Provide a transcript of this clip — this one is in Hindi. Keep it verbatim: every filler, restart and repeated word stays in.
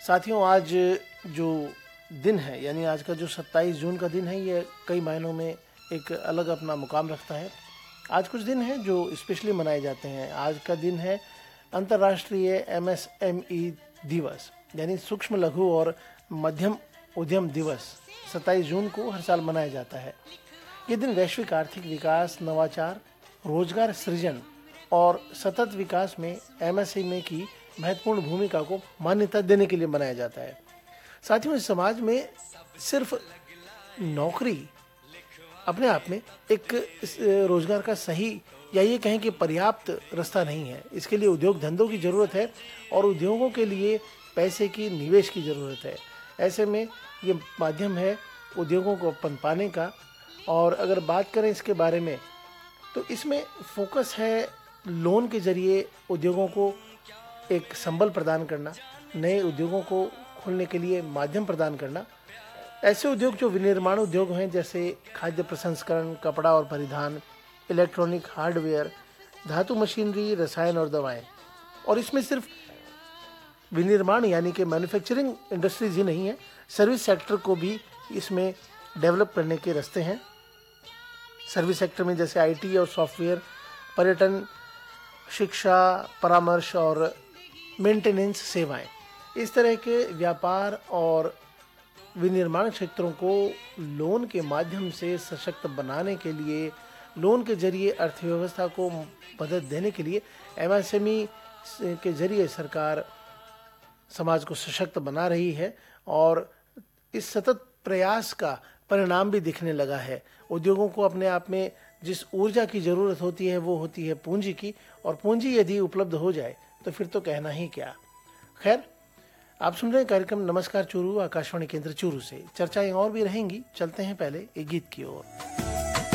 साथियों, आज जो दिन है यानी आज का जो सत्ताईस जून का दिन है, ये कई मायनों में एक अलग अपना मुकाम रखता है। आज कुछ दिन हैं जो स्पेशली मनाए जाते हैं। आज का दिन है अंतर्राष्ट्रीय एम एस एम ई दिवस यानी सूक्ष्म लघु और मध्यम उद्यम दिवस। सत्ताईस जून को हर साल मनाया जाता है। ये दिन वैश्विक आर्थिक विकास, नवाचार, रोजगार सृजन और सतत विकास में एम एस एम ई की महत्वपूर्ण भूमिका को मान्यता देने के लिए मनाया जाता है। साथियों, इस समाज में सिर्फ नौकरी अपने आप में एक रोजगार का सही या ये कहें कि पर्याप्त रास्ता नहीं है। इसके लिए उद्योग धंधों की जरूरत है और उद्योगों के लिए पैसे की निवेश की जरूरत है। ऐसे में ये माध्यम है उद्योगों को पनपाने का। और अगर बात करें इसके बारे में तो इसमें फोकस है लोन के जरिए उद्योगों को एक संबल प्रदान करना, नए उद्योगों को खोलने के लिए माध्यम प्रदान करना। ऐसे उद्योग जो विनिर्माण उद्योग हैं, जैसे खाद्य प्रसंस्करण, कपड़ा और परिधान, इलेक्ट्रॉनिक हार्डवेयर, धातु मशीनरी, रसायन और दवाएं। और इसमें सिर्फ विनिर्माण यानी कि मैन्युफैक्चरिंग इंडस्ट्रीज ही नहीं है, सर्विस सेक्टर को भी इसमें डेवलप करने के रास्ते हैं। सर्विस सेक्टर में जैसे आई टी और सॉफ्टवेयर, पर्यटन, शिक्षा, परामर्श और मेंटेनेंस सेवाएं, इस तरह के व्यापार और विनिर्माण क्षेत्रों को लोन के माध्यम से सशक्त बनाने के लिए, लोन के जरिए अर्थव्यवस्था को मदद देने के लिए एम एस एम ई के जरिए सरकार समाज को सशक्त बना रही है। और इस सतत प्रयास का परिणाम भी दिखने लगा है। उद्योगों को अपने आप में जिस ऊर्जा की जरूरत होती है वो होती है पूंजी की, और पूंजी यदि उपलब्ध हो जाए तो फिर तो कहना ही क्या। खैर, आप सुन रहे हैं कार्यक्रम नमस्कार चूरू, आकाशवाणी केंद्र चूरू से। चर्चाएं और भी रहेंगी, चलते हैं पहले एक गीत की ओर।